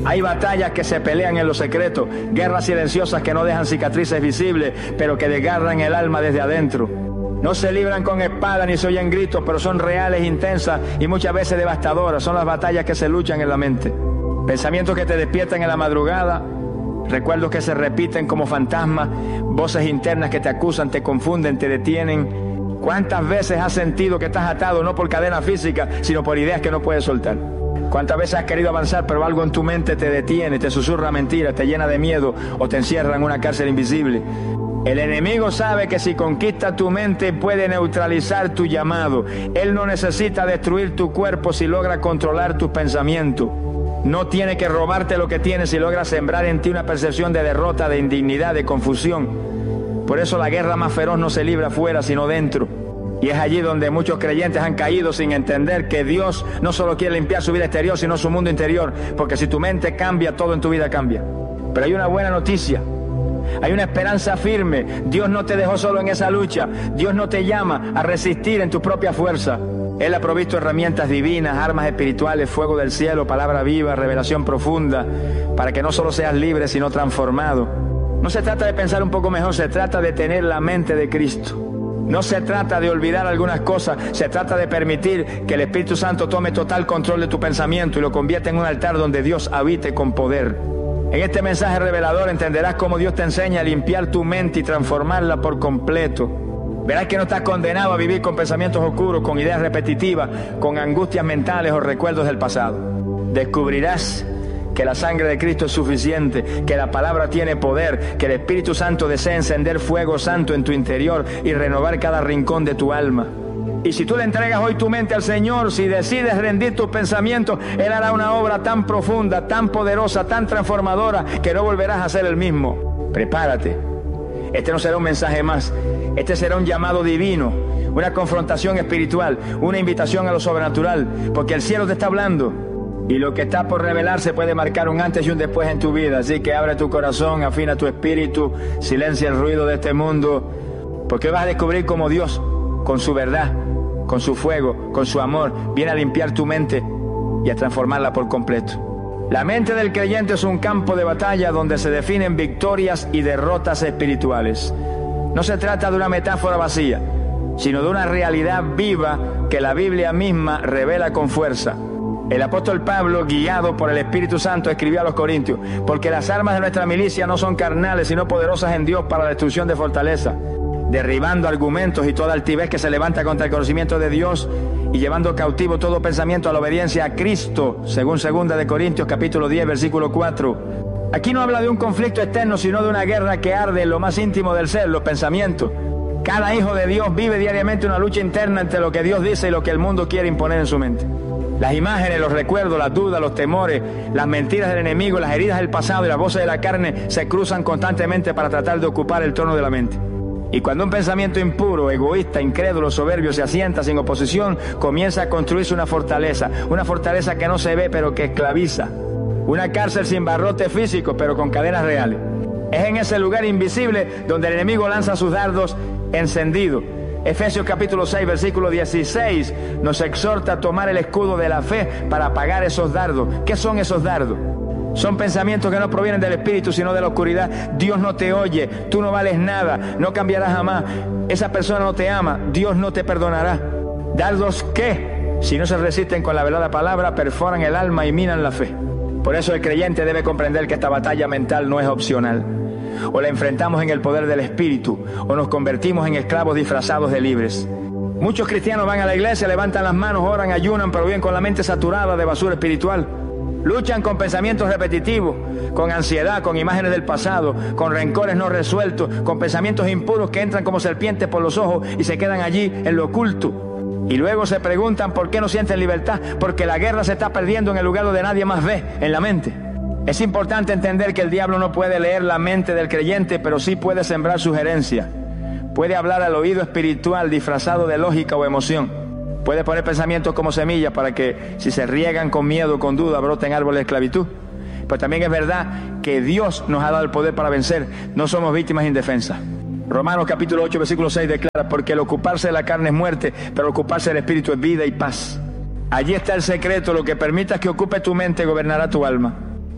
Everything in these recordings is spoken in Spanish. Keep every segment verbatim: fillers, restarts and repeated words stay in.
Hay batallas que se pelean en lo secreto, guerras silenciosas que no dejan cicatrices visibles, pero que desgarran el alma desde adentro. No se libran con espada ni se oyen gritos, pero son reales, intensas y muchas veces devastadoras. Son las batallas que se luchan en la mente. Pensamientos que te despiertan en la madrugada, recuerdos que se repiten como fantasmas, voces internas que te acusan, te confunden, te detienen. ¿Cuántas veces has sentido que estás atado no por cadena física, sino por ideas que no puedes soltar? ¿Cuántas veces has querido avanzar, pero algo en tu mente te detiene, te susurra mentiras, te llena de miedo o te encierra en una cárcel invisible? El enemigo sabe que si conquista tu mente puede neutralizar tu llamado. Él no necesita destruir tu cuerpo si logra controlar tus pensamientos. No tiene que robarte lo que tienes si logra sembrar en ti una percepción de derrota, de indignidad, de confusión. Por eso la guerra más feroz no se libra afuera, sino dentro. Y es allí donde muchos creyentes han caído sin entender que Dios no solo quiere limpiar su vida exterior, sino su mundo interior. Porque si tu mente cambia, todo en tu vida cambia. Pero hay una buena noticia. Hay una esperanza firme. Dios no te dejó solo en esa lucha. Dios no te llama a resistir en tu propia fuerza. Él ha provisto herramientas divinas, armas espirituales, fuego del cielo, palabra viva, revelación profunda, para que no solo seas libre, sino transformado. No se trata de pensar un poco mejor, se trata de tener la mente de Cristo. No se trata de olvidar algunas cosas, se trata de permitir que el Espíritu Santo tome total control de tu pensamiento y lo convierta en un altar donde Dios habite con poder. En este mensaje revelador entenderás cómo Dios te enseña a limpiar tu mente y transformarla por completo. Verás que no estás condenado a vivir con pensamientos oscuros, con ideas repetitivas, con angustias mentales o recuerdos del pasado. Descubrirás que la sangre de Cristo es suficiente, que la palabra tiene poder, que el Espíritu Santo desea encender fuego santo en tu interior y renovar cada rincón de tu alma. Y si tú le entregas hoy tu mente al Señor, si decides rendir tus pensamientos, Él hará una obra tan profunda, tan poderosa, tan transformadora, que no volverás a ser el mismo. Prepárate. Este no será un mensaje más. Este será un llamado divino, una confrontación espiritual, una invitación a lo sobrenatural, porque el cielo te está hablando. Y lo que está por revelarse puede marcar un antes y un después en tu vida. Así que abre tu corazón, afina tu espíritu, silencia el ruido de este mundo, porque vas a descubrir cómo Dios, con su verdad, con su fuego, con su amor, viene a limpiar tu mente y a transformarla por completo. La mente del creyente es un campo de batalla donde se definen victorias y derrotas espirituales. No se trata de una metáfora vacía, sino de una realidad viva que la Biblia misma revela con fuerza. El apóstol Pablo, guiado por el Espíritu Santo, escribió a los Corintios: porque las armas de nuestra milicia no son carnales, sino poderosas en Dios para la destrucción de fortaleza, derribando argumentos y toda altivez que se levanta contra el conocimiento de Dios y llevando cautivo todo pensamiento a la obediencia a Cristo, según segunda de Corintios capítulo diez, versículo cuatro. Aquí no habla de un conflicto externo, sino de una guerra que arde en lo más íntimo del ser, los pensamientos. Cada hijo de Dios vive diariamente una lucha interna entre lo que Dios dice y lo que el mundo quiere imponer en su mente. Las imágenes, los recuerdos, las dudas, los temores, las mentiras del enemigo, las heridas del pasado y las voces de la carne se cruzan constantemente para tratar de ocupar el trono de la mente. Y cuando un pensamiento impuro, egoísta, incrédulo, soberbio se asienta sin oposición, comienza a construirse una fortaleza, una fortaleza que no se ve pero que esclaviza. Una cárcel sin barrotes físicos, pero con cadenas reales. Es en ese lugar invisible donde el enemigo lanza sus dardos encendidos. Efesios capítulo seis, versículo dieciséis, nos exhorta a tomar el escudo de la fe para apagar esos dardos. ¿Qué son esos dardos? Son pensamientos que no provienen del Espíritu, sino de la oscuridad. Dios no te oye, tú no vales nada, no cambiarás jamás. Esa persona no te ama, Dios no te perdonará. ¿Dardos qué? Si no se resisten con la verdad de la palabra, perforan el alma y minan la fe. Por eso el creyente debe comprender que esta batalla mental no es opcional. O la enfrentamos en el poder del Espíritu, o nos convertimos en esclavos disfrazados de libres. Muchos cristianos van a la iglesia, levantan las manos, oran, ayunan, pero viven con la mente saturada de basura espiritual. Luchan con pensamientos repetitivos, con ansiedad, con imágenes del pasado, con rencores no resueltos, con pensamientos impuros que entran como serpientes por los ojos y se quedan allí en lo oculto. Y luego se preguntan por qué no sienten libertad, porque la guerra se está perdiendo en el lugar donde nadie más ve, en la mente. Es importante entender que el diablo no puede leer la mente del creyente, pero sí puede sembrar sugerencias. Puede hablar al oído espiritual disfrazado de lógica o emoción. Puede poner pensamientos como semillas para que, si se riegan con miedo o con duda, broten árboles de esclavitud. Pero también es verdad que Dios nos ha dado el poder para vencer. No somos víctimas indefensas. Romanos capítulo ocho, versículo seis declara: porque el ocuparse de la carne es muerte, pero el ocuparse del espíritu es vida y paz. Allí está el secreto: lo que permitas que ocupe tu mente gobernará tu alma.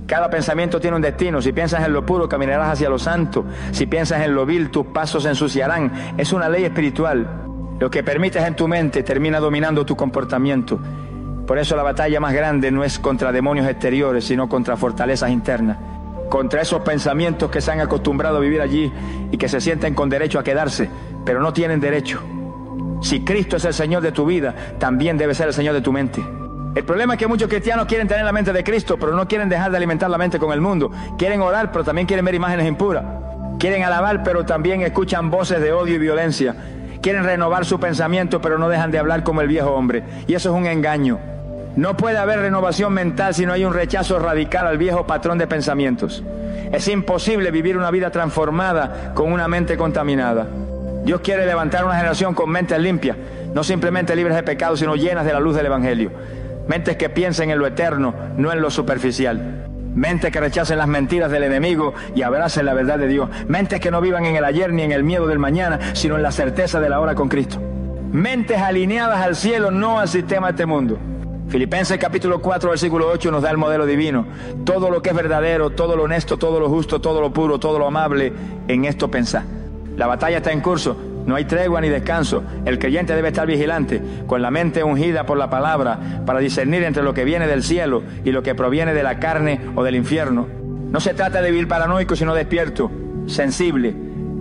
Cada pensamiento tiene un destino. Si piensas en lo puro, caminarás hacia lo santo. Si piensas en lo vil, tus pasos se ensuciarán. Es una ley espiritual. Lo que permites en tu mente termina dominando tu comportamiento. Por eso la batalla más grande no es contra demonios exteriores, sino contra fortalezas internas. Contra esos pensamientos que se han acostumbrado a vivir allí y que se sienten con derecho a quedarse, pero no tienen derecho. Si Cristo es el Señor de tu vida, también debe ser el Señor de tu mente. El problema es que muchos cristianos quieren tener la mente de Cristo, pero no quieren dejar de alimentar la mente con el mundo. Quieren orar, pero también quieren ver imágenes impuras. Quieren alabar, pero también escuchan voces de odio y violencia. Quieren renovar su pensamiento, pero no dejan de hablar como el viejo hombre. Y eso es un engaño. No puede haber renovación mental si no hay un rechazo radical al viejo patrón de pensamientos. Es imposible vivir una vida transformada con una mente contaminada. Dios quiere levantar una generación con mentes limpias, no simplemente libres de pecado, sino llenas de la luz del Evangelio. Mentes que piensen en lo eterno, no en lo superficial. Mentes que rechacen las mentiras del enemigo y abracen la verdad de Dios. Mentes que no vivan en el ayer ni en el miedo del mañana, sino en la certeza de la hora con Cristo. Mentes alineadas al cielo, no al sistema de este mundo. Filipenses capítulo cuatro, versículo ocho nos da el modelo divino. Todo lo que es verdadero, todo lo honesto, todo lo justo, todo lo puro, todo lo amable, en esto pensad. La batalla está en curso. No hay tregua ni descanso. El creyente debe estar vigilante, con la mente ungida por la palabra, para discernir entre lo que viene del cielo y lo que proviene de la carne o del infierno. No se trata de vivir paranoico, sino despierto, sensible,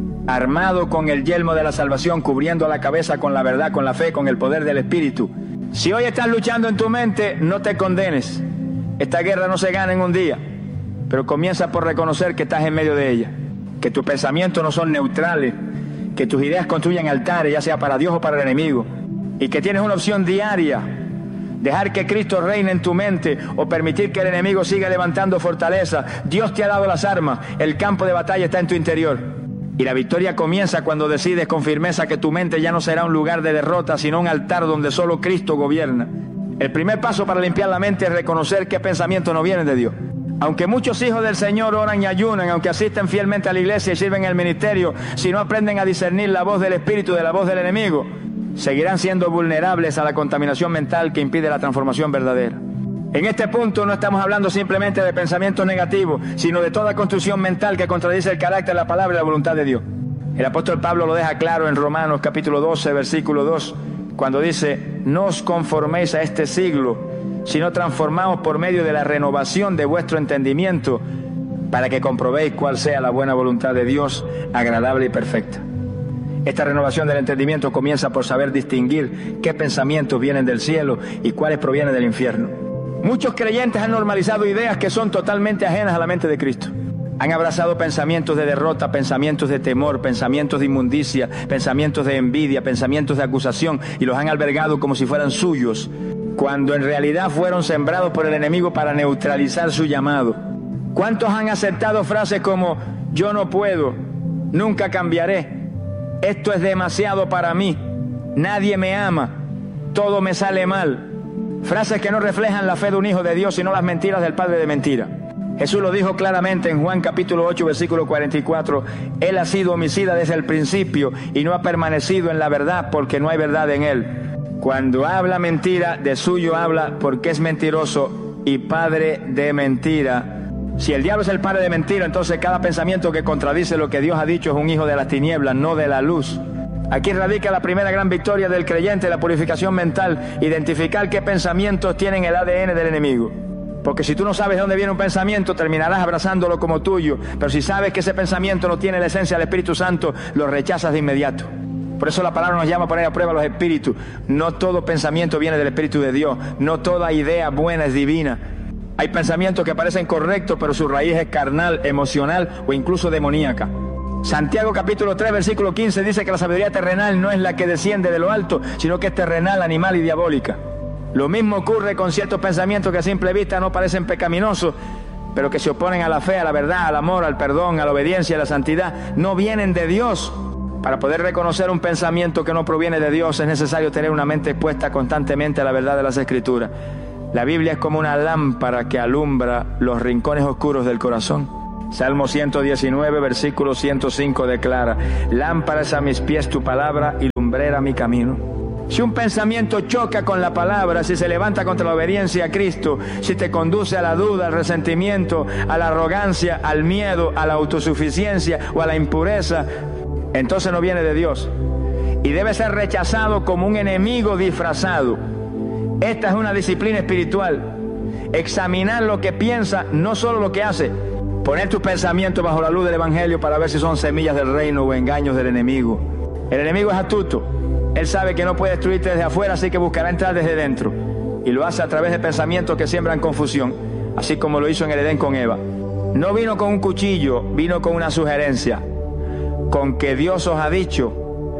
armado con el yelmo de la salvación, cubriendo la cabeza con la verdad, con la fe, con el poder del Espíritu. Si hoy estás luchando en tu mente, no te condenes. Esta guerra no se gana en un día, pero comienza por reconocer que estás en medio de ella, que tus pensamientos no son neutrales, que tus ideas construyen altares, ya sea para Dios o para el enemigo, y que tienes una opción diaria: dejar que Cristo reine en tu mente o permitir que el enemigo siga levantando fortaleza. Dios te ha dado las armas, el campo de batalla está en tu interior, y la victoria comienza cuando decides con firmeza que tu mente ya no será un lugar de derrota, sino un altar donde solo Cristo gobierna. El primer paso para limpiar la mente es reconocer qué pensamientos no vienen de Dios. Aunque muchos hijos del Señor oran y ayunan, aunque asisten fielmente a la iglesia y sirven en el ministerio, si no aprenden a discernir la voz del Espíritu de la voz del enemigo, seguirán siendo vulnerables a la contaminación mental que impide la transformación verdadera. En este punto no estamos hablando simplemente de pensamientos negativos, sino de toda construcción mental que contradice el carácter, la palabra y la voluntad de Dios. El apóstol Pablo lo deja claro en Romanos capítulo doce, versículo dos, cuando dice: no os conforméis a este siglo, sino transformaos por medio de la renovación de vuestro entendimiento, para que comprobéis cuál sea la buena voluntad de Dios, agradable y perfecta. Esta renovación del entendimiento comienza por saber distinguir qué pensamientos vienen del cielo y cuáles provienen del infierno. Muchos creyentes han normalizado ideas que son totalmente ajenas a la mente de Cristo. Han abrazado pensamientos de derrota, pensamientos de temor, pensamientos de inmundicia, pensamientos de envidia, pensamientos de acusación, y los han albergado como si fueran suyos, cuando en realidad fueron sembrados por el enemigo para neutralizar su llamado. ¿Cuántos han aceptado frases como: yo no puedo, nunca cambiaré, esto es demasiado para mí, nadie me ama, todo me sale mal? Frases que no reflejan la fe de un hijo de Dios, sino las mentiras del padre de mentira. Jesús lo dijo claramente en Juan capítulo ocho, versículo cuarenta y cuatro. Él ha sido homicida desde el principio y no ha permanecido en la verdad, porque no hay verdad en él. Cuando habla mentira, de suyo habla, porque es mentiroso y padre de mentira. Si el diablo es el padre de mentira, entonces cada pensamiento que contradice lo que Dios ha dicho es un hijo de las tinieblas, no de la luz. Aquí radica la primera gran victoria del creyente, la purificación mental: identificar qué pensamientos tienen el A D N del enemigo. Porque si tú no sabes de dónde viene un pensamiento, terminarás abrazándolo como tuyo. Pero si sabes que ese pensamiento no tiene la esencia del Espíritu Santo, lo rechazas de inmediato. Por eso la palabra nos llama a poner a prueba los espíritus. No todo pensamiento viene del Espíritu de Dios. No toda idea buena es divina. Hay pensamientos que parecen correctos, pero su raíz es carnal, emocional o incluso demoníaca. Santiago capítulo tres, versículo quince dice que la sabiduría terrenal no es la que desciende de lo alto, sino que es terrenal, animal y diabólica. Lo mismo ocurre con ciertos pensamientos que a simple vista no parecen pecaminosos, pero que se oponen a la fe, a la verdad, al amor, al perdón, a la obediencia, a la santidad. No vienen de Dios. Para poder reconocer un pensamiento que no proviene de Dios, es necesario tener una mente expuesta constantemente a la verdad de las Escrituras. La Biblia es como una lámpara que alumbra los rincones oscuros del corazón. Salmo ciento diecinueve, versículo ciento cinco declara: lámpara es a mis pies tu palabra y lumbrera mi camino. Si un pensamiento choca con la palabra, si se levanta contra la obediencia a Cristo, si te conduce a la duda, al resentimiento, a la arrogancia, al miedo, a la autosuficiencia o a la impureza, entonces no viene de Dios y debe ser rechazado como un enemigo disfrazado. Esta es una disciplina espiritual. Examinar lo que piensa, no solo lo que hace. Poner tus pensamientos bajo la luz del Evangelio para ver si son semillas del reino o engaños del enemigo. El enemigo es astuto. Él sabe que no puede destruirte desde afuera, así que buscará entrar desde dentro. Y lo hace a través de pensamientos que siembran confusión, así como lo hizo en el Edén con Eva. No vino con un cuchillo, vino con una sugerencia. Con que Dios os ha dicho,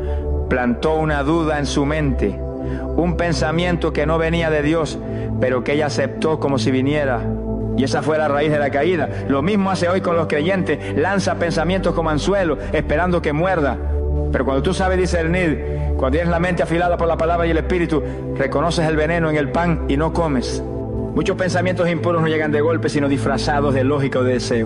plantó una duda en su mente. Un pensamiento que no venía de Dios, pero que ella aceptó como si viniera. Y esa fue la raíz de la caída. Lo mismo hace hoy con los creyentes. Lanza pensamientos como anzuelos, esperando que muerda. Pero cuando tú sabes discernir, cuando tienes la mente afilada por la palabra y el espíritu, reconoces el veneno en el pan y no comes. Muchos pensamientos impuros no llegan de golpe, sino disfrazados de lógica o de deseo.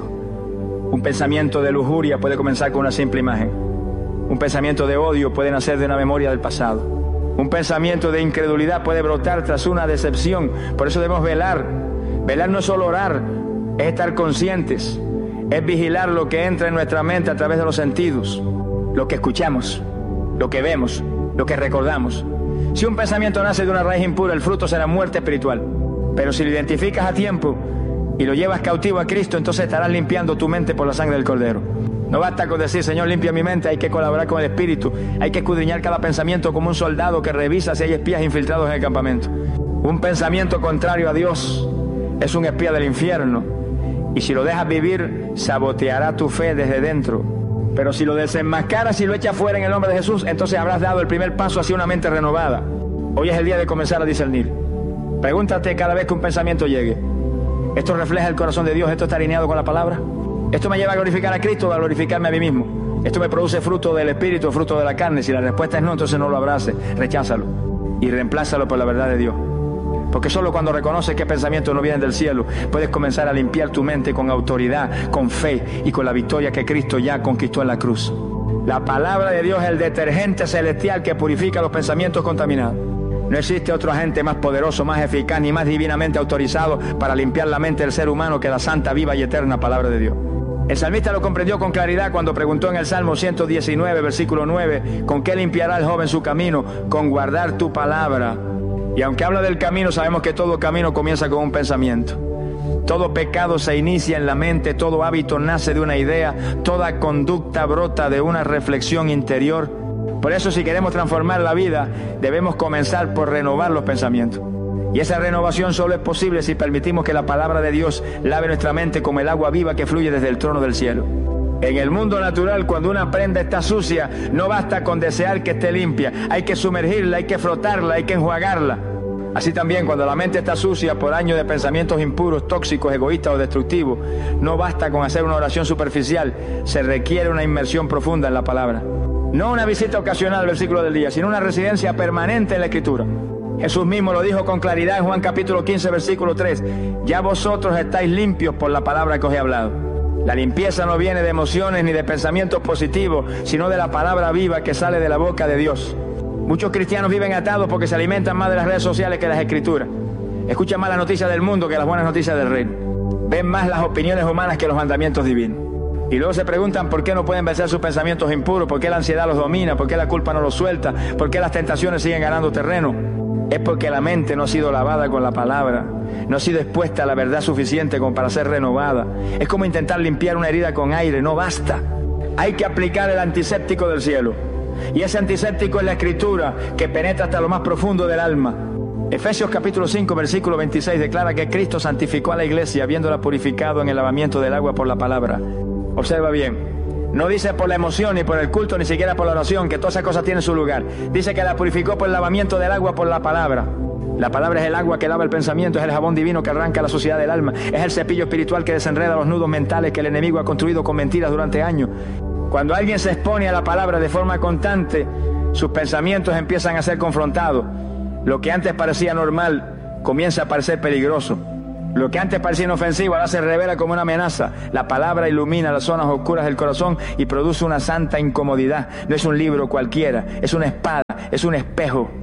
Un pensamiento de lujuria puede comenzar con una simple imagen. Un pensamiento de odio puede nacer de una memoria del pasado. Un pensamiento de incredulidad puede brotar tras una decepción. Por eso debemos velar. Velar no es solo orar, es estar conscientes. Es vigilar lo que entra en nuestra mente a través de los sentidos. Lo que escuchamos, lo que vemos, lo que recordamos. Si un pensamiento nace de una raíz impura, el fruto será muerte espiritual. Pero si lo identificas a tiempo y lo llevas cautivo a Cristo, entonces estarás limpiando tu mente por la sangre del Cordero. No basta con decir, Señor, limpia mi mente, hay que colaborar con el Espíritu. Hay que escudriñar cada pensamiento como un soldado que revisa si hay espías infiltrados en el campamento. Un pensamiento contrario a Dios es un espía del infierno. Y si lo dejas vivir, saboteará tu fe desde dentro. Pero si lo desenmascaras y lo echas fuera en el nombre de Jesús, entonces habrás dado el primer paso hacia una mente renovada. Hoy es el día de comenzar a discernir. Pregúntate cada vez que un pensamiento llegue, ¿esto refleja el corazón de Dios? ¿Esto está alineado con la palabra? ¿Esto me lleva a glorificar a Cristo o a glorificarme a mí mismo? ¿Esto me produce fruto del Espíritu o fruto de la carne? Si la respuesta es no, entonces no lo abraces, recházalo y reemplázalo por la verdad de Dios. Porque solo cuando reconoces que pensamientos no vienen del cielo, puedes comenzar a limpiar tu mente con autoridad, con fe y con la victoria que Cristo ya conquistó en la cruz. La palabra de Dios es el detergente celestial que purifica los pensamientos contaminados. No existe otro agente más poderoso, más eficaz ni más divinamente autorizado para limpiar la mente del ser humano que la santa, viva y eterna palabra de Dios. El salmista lo comprendió con claridad cuando preguntó en el Salmo ciento diecinueve, versículo nueve, ¿con qué limpiará el joven su camino? Con guardar tu palabra. Y aunque habla del camino, sabemos que todo camino comienza con un pensamiento. Todo pecado se inicia en la mente, todo hábito nace de una idea, toda conducta brota de una reflexión interior. Por eso, si queremos transformar la vida, debemos comenzar por renovar los pensamientos. Y esa renovación solo es posible si permitimos que la palabra de Dios lave nuestra mente como el agua viva que fluye desde el trono del cielo. En el mundo natural, cuando una prenda está sucia, no basta con desear que esté limpia. Hay que sumergirla, hay que frotarla, hay que enjuagarla. Así también, cuando la mente está sucia por años de pensamientos impuros, tóxicos, egoístas o destructivos, no basta con hacer una oración superficial. Se requiere una inmersión profunda en la palabra. No una visita ocasional al versículo del día, sino una residencia permanente en la Escritura. Jesús mismo lo dijo con claridad en Juan capítulo quince, versículo tres. Ya vosotros estáis limpios por la palabra que os he hablado. La limpieza no viene de emociones ni de pensamientos positivos, sino de la palabra viva que sale de la boca de Dios. Muchos cristianos viven atados porque se alimentan más de las redes sociales que de las Escrituras. Escuchan más las noticias del mundo que las buenas noticias del reino. Ven más las opiniones humanas que los mandamientos divinos. Y luego se preguntan por qué no pueden vencer sus pensamientos impuros, por qué la ansiedad los domina, por qué la culpa no los suelta, por qué las tentaciones siguen ganando terreno. Es porque la mente no ha sido lavada con la palabra, no ha sido expuesta a la verdad suficiente como para ser renovada. Es como intentar limpiar una herida con aire, no basta. Hay que aplicar el antiséptico del cielo. Y ese antiséptico es la Escritura, que penetra hasta lo más profundo del alma. Efesios capítulo cinco, versículo veintiséis declara que Cristo santificó a la iglesia, habiéndola purificado en el lavamiento del agua por la palabra. Observa bien. No dice por la emoción, ni por el culto, ni siquiera por la oración, que todas esas cosas tienen su lugar. Dice que la purificó por el lavamiento del agua por la palabra. La palabra es el agua que lava el pensamiento, es el jabón divino que arranca la suciedad del alma, es el cepillo espiritual que desenreda los nudos mentales que el enemigo ha construido con mentiras durante años. Cuando alguien se expone a la palabra de forma constante, sus pensamientos empiezan a ser confrontados. Lo que antes parecía normal comienza a parecer peligroso. Lo que antes parecía inofensivo ahora se revela como una amenaza. La palabra ilumina las zonas oscuras del corazón y produce una santa incomodidad. No es un libro cualquiera, es una espada, es un espejo.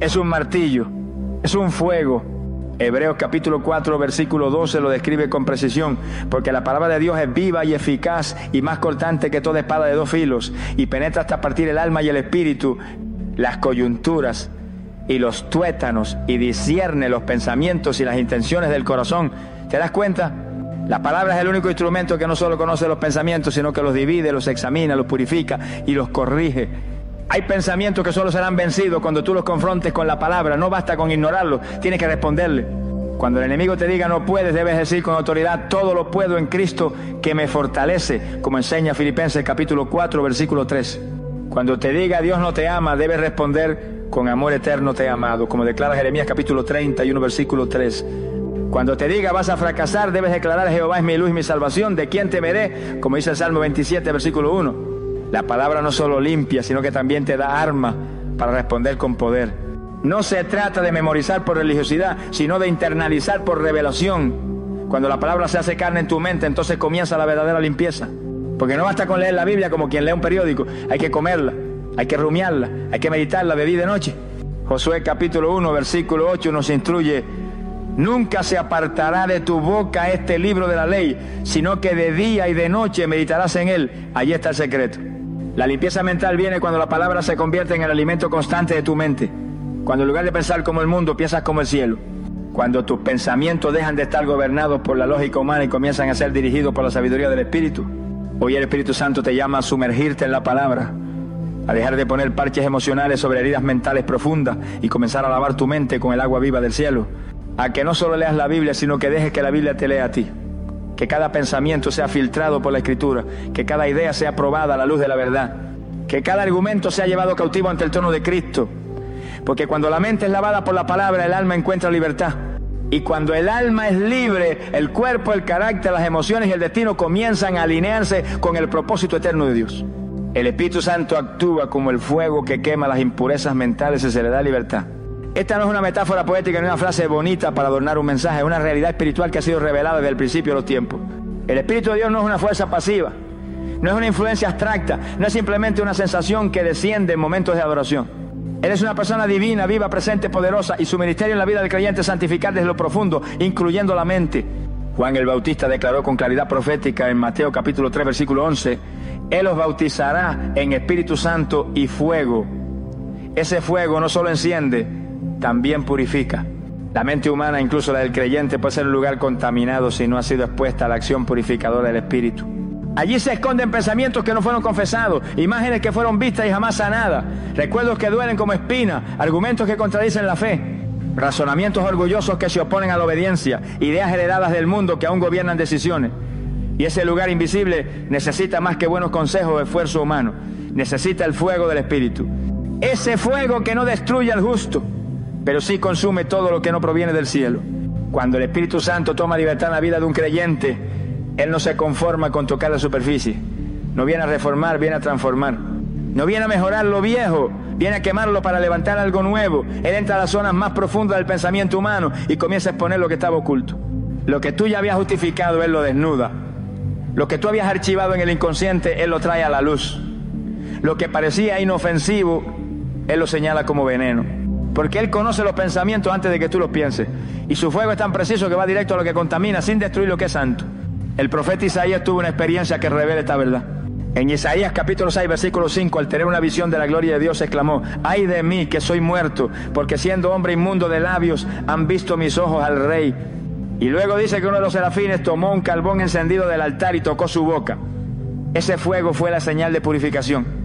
es un martillo, es un fuego. Hebreos capítulo cuatro, versículo doce lo describe con precisión, porque la palabra de Dios es viva y eficaz y más cortante que toda espada de dos filos, y penetra hasta partir el alma y el espíritu, las coyunturas y los tuétanos, y discierne los pensamientos y las intenciones del corazón. ¿Te das cuenta? La palabra es el único instrumento que no solo conoce los pensamientos, sino que los divide, los examina, los purifica y los corrige. Hay pensamientos que solo serán vencidos cuando tú los confrontes con la palabra. No basta con ignorarlos, tienes que responderle. Cuando el enemigo te diga no puedes, debes decir con autoridad: todo lo puedo en Cristo que me fortalece, como enseña Filipenses capítulo cuatro, versículo tres. Cuando te diga Dios no te ama, debes responder: con amor eterno te he amado, como declara Jeremías capítulo treinta y uno, versículo tres. Cuando te diga vas a fracasar, debes declarar: Jehová es mi luz y mi salvación, ¿de quién temeré? Como dice el Salmo veintisiete, versículo uno. La palabra no solo limpia, sino que también te da arma para responder con poder. No se trata de memorizar por religiosidad, sino de internalizar por revelación. Cuando la palabra se hace carne en tu mente, entonces comienza la verdadera limpieza. Porque no basta con leer la Biblia como quien lee un periódico, hay que comerla, hay que rumiarla, hay que meditarla de día y de noche. Josué capítulo uno, versículo ocho nos instruye: nunca se apartará de tu boca este libro de la ley, sino que de día y de noche meditarás en él. Allí está el secreto. La limpieza mental viene cuando la palabra se convierte en el alimento constante de tu mente. Cuando en lugar de pensar como el mundo, piensas como el cielo. Cuando tus pensamientos dejan de estar gobernados por la lógica humana y comienzan a ser dirigidos por la sabiduría del Espíritu. Hoy el Espíritu Santo te llama a sumergirte en la palabra, a dejar de poner parches emocionales sobre heridas mentales profundas y comenzar a lavar tu mente con el agua viva del cielo. A que no solo leas la Biblia, sino que dejes que la Biblia te lea a ti. Que cada pensamiento sea filtrado por la Escritura, que cada idea sea probada a la luz de la verdad, que cada argumento sea llevado cautivo ante el trono de Cristo. Porque cuando la mente es lavada por la palabra, el alma encuentra libertad. Y cuando el alma es libre, el cuerpo, el carácter, las emociones y el destino comienzan a alinearse con el propósito eterno de Dios. El Espíritu Santo actúa como el fuego que quema las impurezas mentales y se le da libertad. Esta no es una metáfora poética ni una frase bonita para adornar un mensaje, es una realidad espiritual que ha sido revelada desde el principio de los tiempos. El Espíritu de Dios no es una fuerza pasiva, no es una influencia abstracta, no es simplemente una sensación que desciende en momentos de adoración. Él es una persona divina, viva, presente, poderosa, y su ministerio en la vida del creyente es santificar desde lo profundo, incluyendo la mente. Juan el Bautista declaró con claridad profética en Mateo capítulo tres, versículo once: Él os bautizará en Espíritu Santo y fuego. Ese fuego no solo enciende, también purifica. La mente humana, incluso la del creyente, puede ser un lugar contaminado si no ha sido expuesta a la acción purificadora del Espíritu. Allí se esconden pensamientos que no fueron confesados, imágenes que fueron vistas y jamás sanadas, recuerdos que duelen como espinas, argumentos que contradicen la fe, razonamientos orgullosos que se oponen a la obediencia, ideas heredadas del mundo que aún gobiernan decisiones. Y ese lugar invisible necesita más que buenos consejos o esfuerzo humano, necesita el fuego del Espíritu. Ese fuego que no destruye al justo, pero sí consume todo lo que no proviene del cielo. Cuando el Espíritu Santo toma libertad en la vida de un creyente, Él no se conforma con tocar la superficie. No viene a reformar, viene a transformar. No viene a mejorar lo viejo, viene a quemarlo para levantar algo nuevo. Él entra a las zonas más profundas del pensamiento humano y comienza a exponer lo que estaba oculto. Lo que tú ya habías justificado, Él lo desnuda. Lo que tú habías archivado en el inconsciente, Él lo trae a la luz. Lo que parecía inofensivo, Él lo señala como veneno. Porque Él conoce los pensamientos antes de que tú los pienses. Y su fuego es tan preciso que va directo a lo que contamina sin destruir lo que es santo. El profeta Isaías tuvo una experiencia que revela esta verdad. En Isaías capítulo seis, versículo cinco, al tener una visión de la gloria de Dios, exclamó: ¡ay de mí, que soy muerto! Porque siendo hombre inmundo de labios, han visto mis ojos al Rey. Y luego dice que uno de los serafines tomó un carbón encendido del altar y tocó su boca. Ese fuego fue la señal de purificación.